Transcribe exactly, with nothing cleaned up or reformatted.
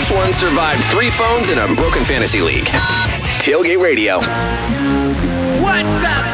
This one survived three phones in a broken fantasy league. Tailgate Radio. What's up?